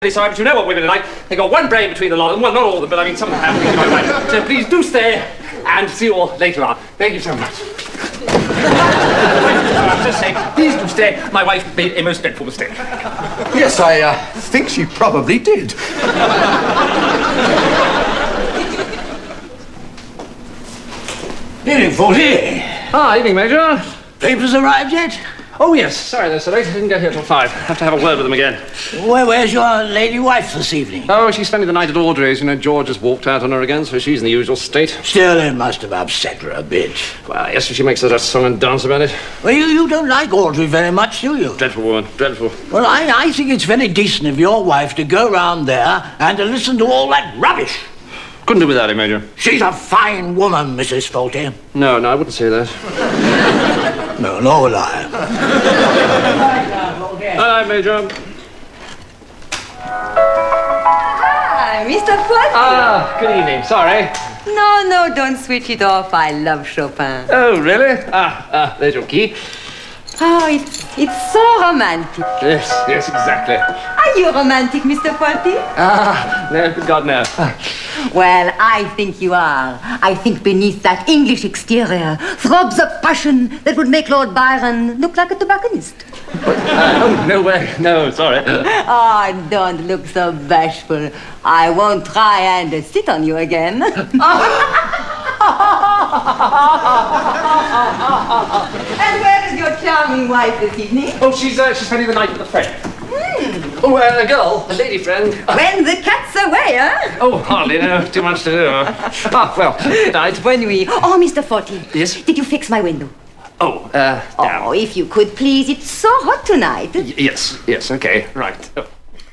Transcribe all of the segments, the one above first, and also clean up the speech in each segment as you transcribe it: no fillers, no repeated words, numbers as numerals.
Sorry, but you know what women are like. They got one brain between the lot of them. Well, not all of them, but I mean, some of them have. You know, right. So please do stay and see you all later on. Thank you so much. Just say, please do stay. My wife made a most dreadful mistake. Yes, I think she probably did. Evening, Forty. Ah, evening, Major. Papers arrived yet? Oh, yes. Sorry, they're so late. I didn't get here till 5. Have to have a word with them again. Where's your lady wife this evening? Oh, she's spending the night at Audrey's. You know, George just walked out on her again, so she's in the usual state. Still, it must have upset her a bit. Well, yes, she makes us a song and dance about it. Well, you don't like Audrey very much, do you? Dreadful woman, dreadful. Well, I think it's very decent of your wife to go round there and to listen to all that rubbish. Couldn't do without it, Major. She's a fine woman, Mrs. Faulty. No, I wouldn't say that. No, nor will I. Hi, Major. Hi, Mr. Faulty. Ah, good evening. Sorry. No, don't switch it off. I love Chopin. Oh, really? There's your key. Oh, it's so romantic. Yes, exactly. Are you romantic, Mr. Faulty? No, good God, no. Well, I think you are. I think beneath that English exterior throbs a passion that would make Lord Byron look like a tobacconist. Oh, no way. No, sorry. Oh, don't look so bashful. I won't try and sit on you again. And where is your charming wife this evening? Oh, she's spending the night with a friend. Oh, a girl, a lady friend. When the cat's away, huh? Oh, hardly, no. Too much to do. Well, good night. Bonne nuit. Oh, Mr. Faulty. Yes? Did you fix my window? Oh, Oh, damn. if you could, please. It's so hot tonight. Yes, okay, right. Oh.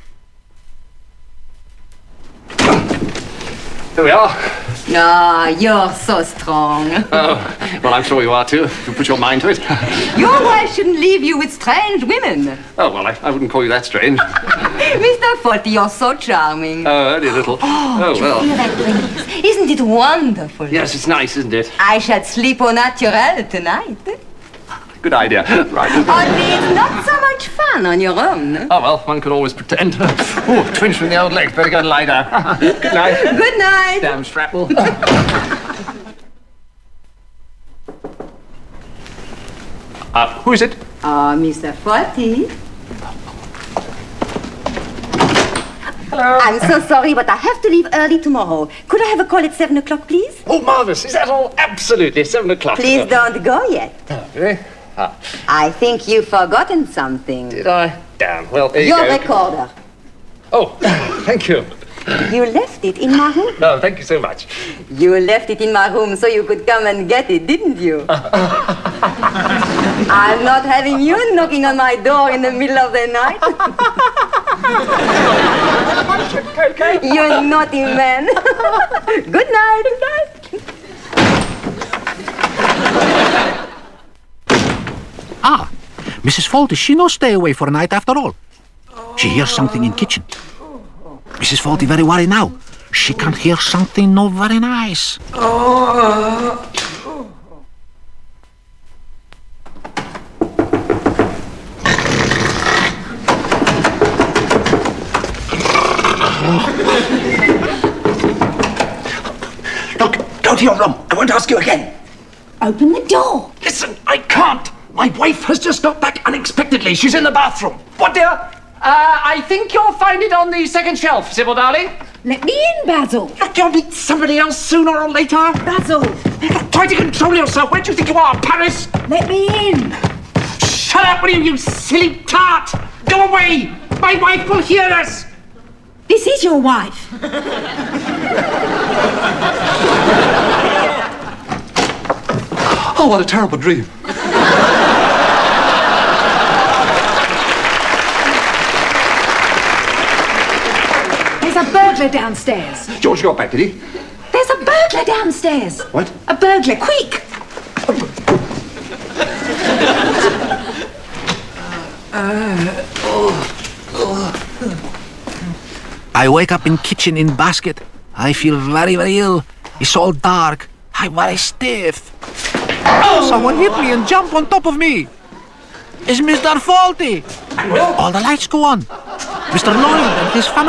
Here we are. Ah, you're so strong. Oh, well, I'm sure you are too, if you put your mind to it. Your wife shouldn't leave you with strange women. Oh, well, I wouldn't call you that strange. Mr. Faulty, you're so charming. Oh, only a little. Oh, well. Hear that breeze? Isn't it wonderful? Yes, it's nice, isn't it? I shall sleep au naturel tonight. Good idea. Right. Only it's not so much fun on your own. Oh, well, one could always pretend. Oh, twinge from the old leg. Better go and lie down. Good night. Good night. Damn shrapnel. Who is it? Oh, Mr. Faulty. Hello. I'm so sorry, but I have to leave early tomorrow. Could I have a call at 7 o'clock, please? Oh, marvellous. Is that all? Absolutely. 7 o'clock. Please don't go yet. Oh, really? I think you've forgotten something. Did I? Damn. Well, there you Your go. recorder. Oh, thank you. You left it in my room. No, thank you so much. You left it in my room so you could come and get it, didn't you? I'm not having you knocking on my door in the middle of the night. Okay. You naughty man. Good night. Good night. Ah, Mrs. Faulty, she no stay away for a night after all. She hears something in kitchen. Mrs. Faulty very worry now. She can hear something no very nice. Look, go to your room. I won't ask you again. Open the door. Listen, I can't. My wife has just got back unexpectedly. She's in the bathroom. What, dear? I think you'll find it on the second shelf, Sybil, darling. Let me in, Basil. Look, you'll meet somebody else sooner or later. Basil, Try to control yourself. Where do you think you are, Paris? let me in. Shut up, will you silly tart! Go away! My wife will hear us! This is your wife. Oh, what a terrible dream. There's a burglar downstairs. George got back, did he? There's a burglar downstairs. What? A burglar, quick! I wake up in kitchen in basket. I feel very, very ill. It's all dark. I'm very stiff. Someone hit me and jumped on top of me. It's Mr. Faulty. All the lights go on. Mr. Lloyd and his family.